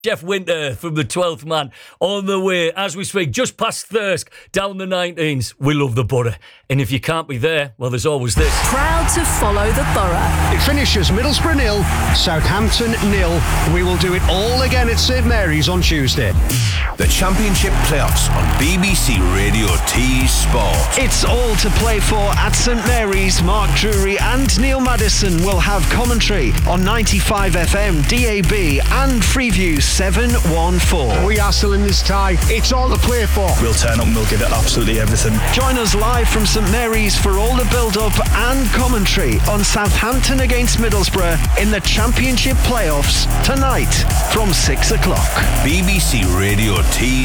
Jeff Winter from the 12th Man on the way as we speak, just past Thirsk, down the 19s. We love the Borough. And if you can't be there, well, there's always this. Proud to follow the Borough. It finishes Middlesbrough 0, Southampton 0. We will do it all again at St Mary's on Tuesday. The Championship Playoffs on BBC Radio T Sport. It's all to play for at St Mary's. Mark Drury and Neil Maddison will have commentary on 95 FM, DAB and Freeview 714. We are still in this tie. It's all to play for. We'll turn up and we'll give it absolutely everything. Join us live from St Mary's for all the build-up and commentary on Southampton against Middlesbrough in the Championship Playoffs tonight from 6 o'clock. BBC Radio T